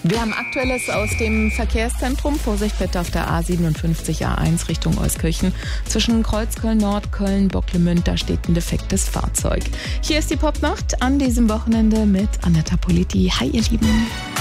Wir haben Aktuelles aus dem Verkehrszentrum. Vorsicht bitte auf der A57 A1 Richtung Euskirchen. Zwischen Kreuzköln Nord, Köln, Bocklemünd, da steht ein defektes Fahrzeug. Hier ist die Popnacht an diesem Wochenende mit Anetta Politi. Hi ihr Lieben.